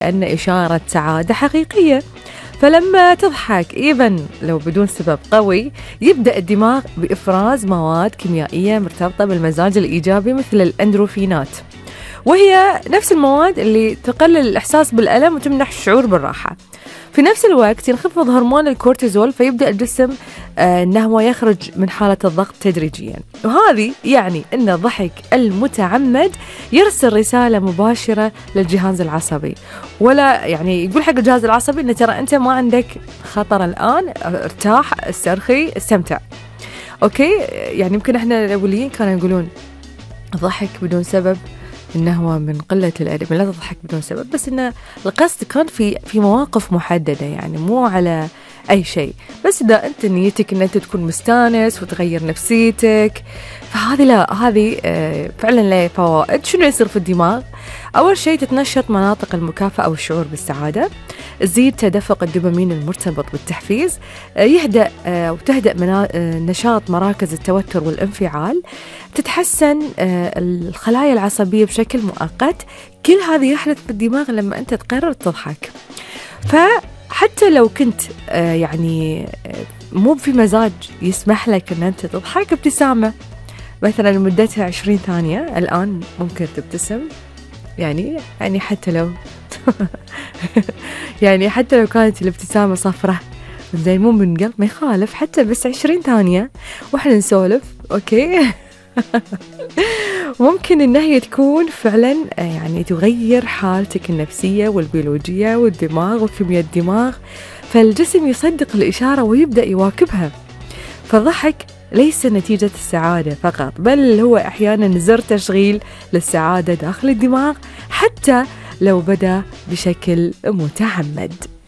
أن إشارة سعادة حقيقية. فلما تضحك إيفن لو بدون سبب قوي، يبدأ الدماغ بإفراز مواد كيميائية مرتبطة بالمزاج الإيجابي مثل الأندروفينات، وهي نفس المواد اللي تقلل الإحساس بالألم وتمنح الشعور بالراحة. في نفس الوقت ينخفض هرمون الكورتيزول، فيبدأ الجسم أنه يخرج من حالة الضغط تدريجيا. وهذه يعني أن الضحك المتعمد يرسل رسالة مباشرة للجهاز العصبي، ولا يعني يقول حق الجهاز العصبي أن ترى أنت ما عندك خطر الآن، ارتاح، استرخي، استمتع. أوكي، يعني يمكن إحنا الأوليين كانوا يقولون الضحك بدون سبب إنه هو من قلة الأدب، لا تضحك بدون سبب، بس إنه القصد كان في مواقف محددة، يعني مو على أي شيء، بس إذا أنت نيتك إن أنت تكون مستانس وتغير نفسيتك، فهذه لا، هذه فعلا لها فوائد. شنو يصير في الدماغ؟ أول شيء تتنشط مناطق المكافأة والشعور بالسعادة، تزيد تدفق الدوبامين المرتبط بالتحفيز، يهدأ وتهدأ نشاط مراكز التوتر والانفعال، تتحسن الخلايا العصبية بشكل مؤقت. كل هذا يحدث في الدماغ لما أنت تقرر تضحك. فحتى لو كنت يعني مو في مزاج يسمح لك أن أنت تضحك، ابتسامة مثلا مدتها 20 ثانية الآن ممكن تبتسم، يعني حتى لو يعني حتى لو كانت الابتسامة صفرة زي مو من قلب، ما يخالف، حتى بس 20 ثانية وإحنا نسولف. أوكي ممكن إن هي تكون فعلا يعني تغير حالتك النفسية والبيولوجية والدماغ وكيمياء الدماغ، فالجسم يصدق الإشارة ويبدأ يواكبها. فالضحك ليس نتيجة السعادة فقط، بل هو أحيانا زر تشغيل للسعادة داخل الدماغ، حتى لو بدأ بشكل متعمد.